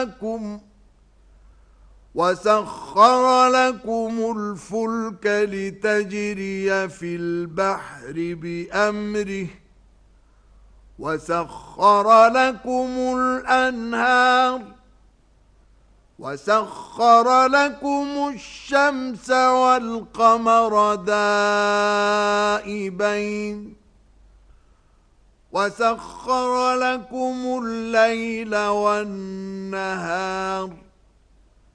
وسخر لكم الفلك لتجري في البحر بأمره وسخر لكم الأنهار وسخر لكم الشمس والقمر دائبين وسخر لكم الليل والنهار